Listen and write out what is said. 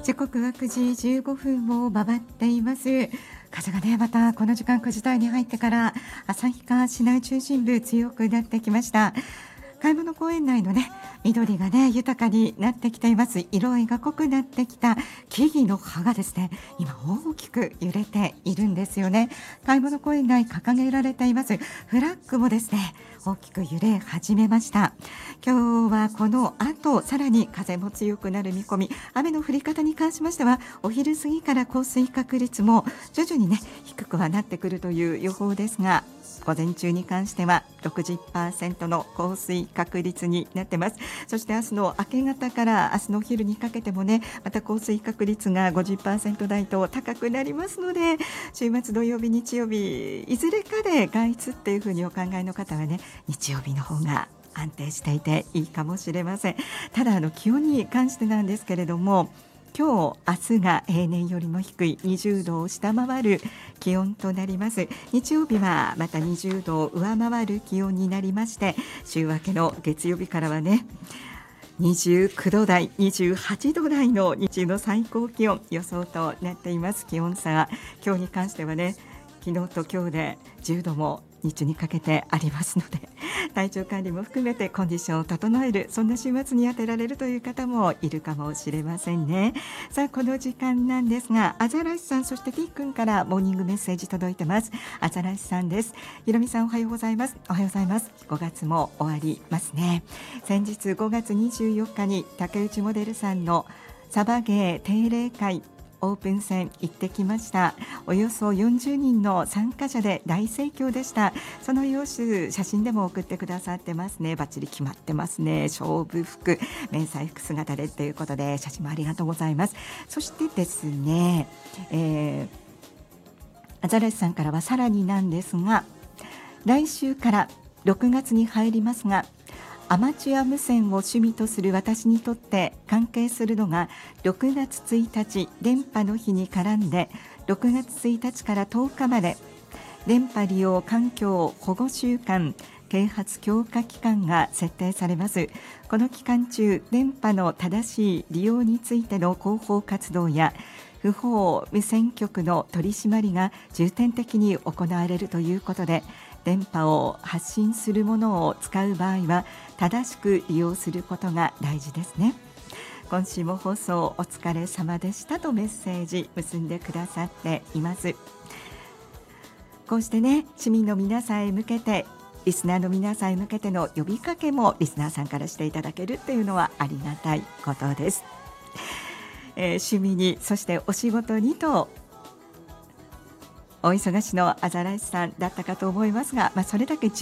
時刻は9時15分を回っています。風がね、またこの時間9時台に入ってから旭川市内中心部強くなってきました。買い物公園内のね、緑がね、豊かになってきています。色合いが濃くなってきた木々の葉がですね、今大きく揺れているんですよね。買い物公園内掲げられていますフラッグもですね、大きく揺れ始めました。今日はこの後、さらに風も強くなる見込み。雨の降り方に関しましては、お昼過ぎから降水確率も徐々にね、低くはなってくるという予報ですが、午前中に関しては 60% の降水確率になってます。そして明日の明け方から明日のお昼にかけてもね、また降水確率が 50% 台と高くなりますので、週末土曜日日曜日いずれかで外出っていうふうにお考えの方はね、日曜日の方が安定していていいかもしれません。ただ気温に関してなんですけれども、今日明日が平年よりも低い20度を下回る気温となります。日曜日はまた20度を上回る気温になりまして、週明けの月曜日からはね、29度台、28度台の日中の最高気温予想となっています。気温差が今日に関してはね、昨日と今日で10度も日中にかけてありますので、体調管理も含めてコンディションを整える、そんな週末に当てられるという方もいるかもしれませんね。さあ、この時間なんですが、アザラシさん、そして T 君からモーニングメッセージ届いてます。アザラシさんです。ひろみさん、おはようございます。おはようございます。5月も終わりますね。先日5月24日に竹内モデルさんのサバゲー定例会オープン戦行ってきました。およそ40人の参加者で大盛況でした。その様子、写真でも送ってくださってますね。バッチリ決まってますね。勝負服、迷彩服姿でということで、写真もありがとうございます。そしてですね、アザラシさんからはさらになんですが、来週から6月に入りますが、アマチュア無線を趣味とする私にとって関係するのが6月1日電波の日に絡んで、6月1日から10日まで電波利用環境保護週間啓発強化期間が設定されます。この期間中、電波の正しい利用についての広報活動や不法無線局の取り締まりが重点的に行われるということで、電波を発信するものを使う場合は正しく利用することが大事ですね。今週も放送お疲れ様でしたとメッセージ結んでくださっています。こうしてね、市民の皆さんへ向けて、リスナーの皆さんへ向けての呼びかけもリスナーさんからしていただけるっていうのはありがたいことです。趣味に、そしてお仕事にとお忙しのアザラシさんだったかと思いますが、それだけ